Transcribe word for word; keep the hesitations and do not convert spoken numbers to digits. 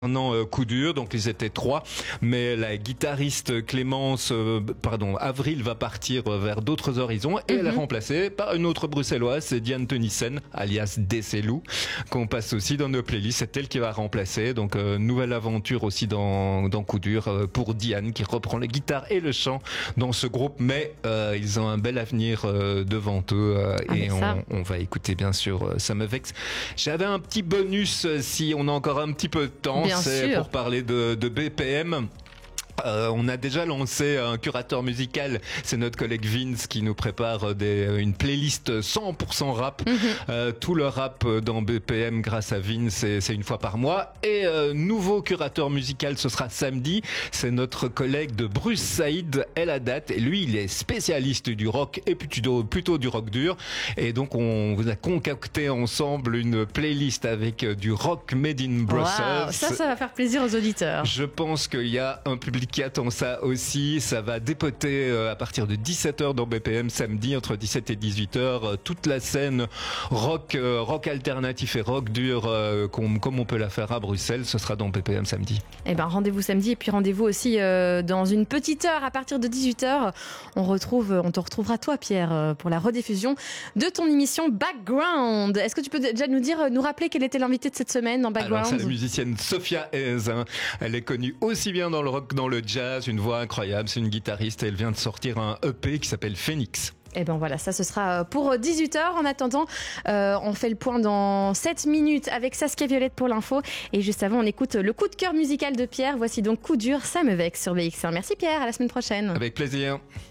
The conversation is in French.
Non, euh, coup dur, donc ils étaient trois, mais la guitariste Clémence, euh, pardon, Avril va partir vers d'autres horizons et mm-hmm. elle est remplacée par une autre bruxelloise, c'est Diane Tenissen, alias Decelou, qu'on passe aussi dans nos playlists. C'est elle qui va remplacer, donc euh, nouvelle aventure aussi dans, dans coup dur euh, pour Diane qui reprend la guitare et le chant dans ce groupe, mais euh, ils ont un bel avenir euh, devant eux euh, ah, et on, on va écouter bien sûr euh, Ça me vexe. J'avais un petit bonus euh, si on a encore un petit peu de temps. Bien c'est sûr. Pour parler de, de B P M. Euh, on a déjà lancé un curateur musical, c'est notre collègue Vince qui nous prépare des, une playlist cent pour cent rap, mm-hmm. euh, tout le rap dans B P M grâce à Vince, c'est, c'est une fois par mois. Et euh, nouveau curateur musical, ce sera samedi, c'est notre collègue de Bruce Saïd El Haddad, et lui il est spécialiste du rock et plutôt, plutôt du rock dur, et donc on vous a concocté ensemble une playlist avec du rock made in Brussels. Wow, ça, ça va faire plaisir aux auditeurs. Je pense qu'il y a un public qui attend ça aussi. Ça va dépoter euh, à partir de dix-sept heures dans B P M samedi entre dix-sept et dix-huit heures. Euh, toute la scène rock, euh, rock alternatif et rock dur euh, comme, comme on peut la faire à Bruxelles, ce sera dans B P M samedi. Eh ben rendez-vous samedi et puis rendez-vous aussi euh, dans une petite heure à partir de dix-huit heures. On retrouve, on te retrouvera toi Pierre pour la rediffusion de ton émission Background. Est-ce que tu peux déjà nous dire, nous rappeler quel était l'invité de cette semaine dans Background? Alors c'est la musicienne Sophia Hayes. Hein. Elle est connue aussi bien dans le rock, dans le jazz, une voix incroyable, c'est une guitariste et elle vient de sortir un E P qui s'appelle Phoenix. Et ben voilà, ça ce sera pour dix-huit heures. En attendant, euh, on fait le point dans sept minutes avec Saskia Violette pour l'info. Et juste avant, on écoute le coup de cœur musical de Pierre. Voici donc Coup dur, ça me vexe sur V X un. Merci Pierre, à la semaine prochaine. Avec plaisir.